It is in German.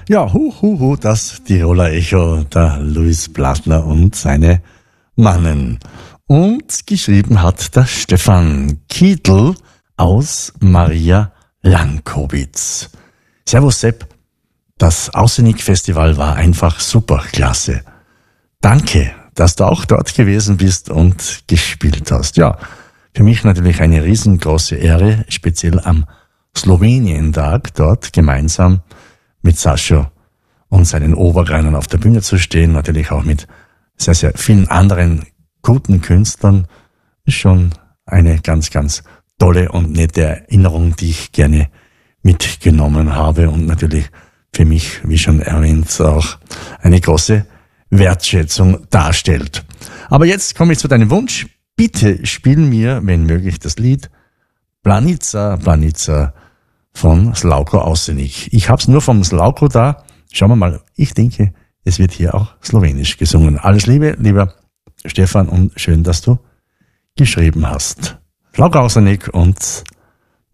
Ja, das Tiroler Echo, der Luis Blattner und seine Mannen. Und geschrieben hat der Stefan Kietl aus Maria Lankowitz. Servus Sepp, das Außenig-Festival war einfach super klasse. Danke, dass du auch dort gewesen bist und gespielt hast. Ja, für mich natürlich eine riesengroße Ehre, speziell am Slowenien-Tag dort gemeinsam mit Sascha und seinen Obergreinern auf der Bühne zu stehen, natürlich auch mit sehr, sehr vielen anderen guten Künstlern, ist schon eine ganz, ganz tolle und nette Erinnerung, die ich gerne mitgenommen habe und natürlich für mich, wie schon erwähnt, auch eine große Wertschätzung darstellt. Aber jetzt komme ich zu deinem Wunsch. Bitte spiel mir, wenn möglich, das Lied Planica, Planica von Slavko Avsenik. Ich hab's nur vom Slavko da. Schauen wir mal. Ich denke, es wird hier auch slowenisch gesungen. Alles Liebe, lieber Stefan, und schön, dass du geschrieben hast. Slavko Avsenik und